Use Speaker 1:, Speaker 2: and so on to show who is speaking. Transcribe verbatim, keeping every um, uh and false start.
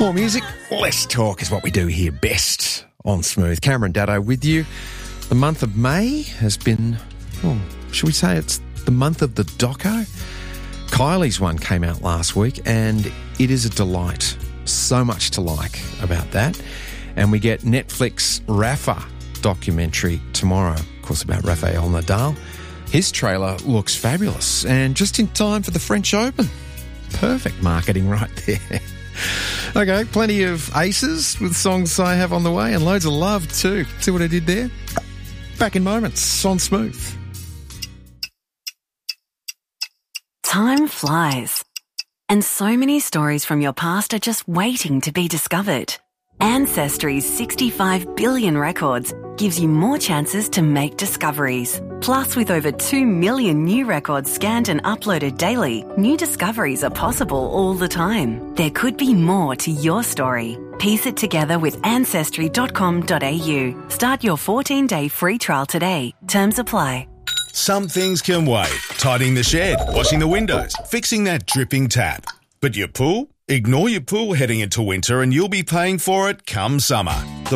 Speaker 1: More music, less talk is what we do here best on Smooth. Cameron Daddo with you. The month of May has been, oh, should we say it's the month of the doco? Kylie's one came out last week and it is a delight. So much to like about that. And we get Netflix Rafa documentary tomorrow, of course, about Rafael Nadal. His trailer looks fabulous and just in time for the French Open. Perfect marketing right there. Okay, plenty of aces with songs I have on the way and loads of love too. See what I did there? Back in moments on Smooth.
Speaker 2: Time flies, and so many stories from your past are just waiting to be discovered. Ancestry's sixty-five billion records gives you more chances to make discoveries. Plus, with over two million new records scanned and uploaded daily, new discoveries are possible all the time. There could be more to your story. Piece it together with ancestry dot com dot a u. Start your fourteen-day free trial today. Terms apply.
Speaker 3: Some things can wait. Tidying the shed, washing the windows, fixing that dripping tap. But your pool? Ignore your pool heading into winter and you'll be paying for it come summer. The